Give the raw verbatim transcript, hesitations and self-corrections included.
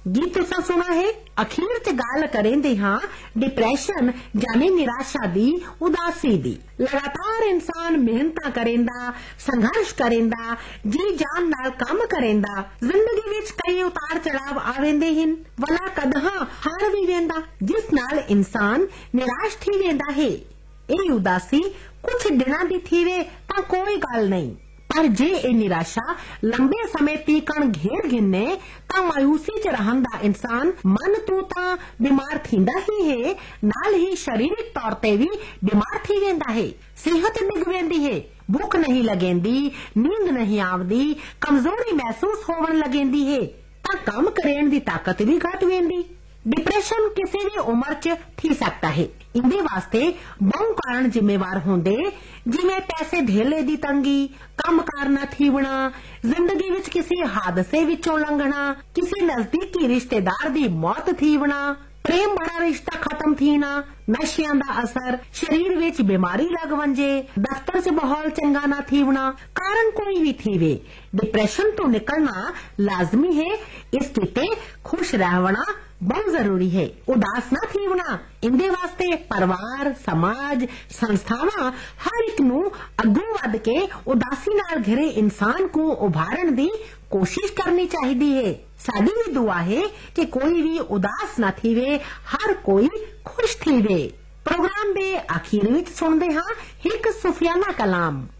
जी तुसा सुना है अखीर च गल करेंदे हाँ डिप्रैशन यानी निराशा दी उदासी दी। लगातार इंसान मेहनत करेंदा संघर्ष करेंदा जी जान नाल काम करेंदा जिंदगी विच कई उतार चढ़ाव आवेंदे हिन वला कदहां हार भी वेंदा जिस नाल इंसान निराश थी वेंदा है। ये उदासी कुछ दिनां दी थीवे तां कोई गल नहीं पर जे ए निराशा लंबे समय तीकण घेर गिने ता मायूसी च रहंदा इंसान मन तो ता बीमार थींदा ही है नाल ही शारीरिक तौर ते भी बीमार थी वेंदा है। सेहत डिग वेंदी है, भूख नहीं लगेंदी, नींद नहीं आवदी, कमजोरी महसूस होवन लगेंदी है ता काम करेन दी ताकत भी घट वेंदी। डिप्रेशन किसी भी उम्र च थी सकता है। इंदे वास्ते बहु कारण जिम्मेवार होंदे जिवें पैसे धेले दी तंगी, काम कार ना थीवना, जिंदगी विच किसी हादसे विचों लंघना, किसी नजदीकी रिश्तेदार दी मौत थीवना, प्रेम भरा रिश्ता खत्म थीना, नशियां दा असर, शरीर विच बीमारी लग वंजे, दफ्तर च माहौल चंगा ना थीवना, कारण कोई भी थीवे डिप्रेशन तो निकलना लाजमी है। इस किते खुश रहना बहुत जरूरी है। उदास ना थीवना इंदे वास्ते परिवार समाज संस्थावां हर एक नू अग्गों वध के उदासी नाल घिरे इंसान को उभारण दी कोशिश करनी चाहिदी है। साडी भी दुआ है कि कोई भी उदास ना थीवे, हर कोई खुश थीवे। प्रोग्राम दे आखिर विच सुनदे हां एक सुफियाना कलाम।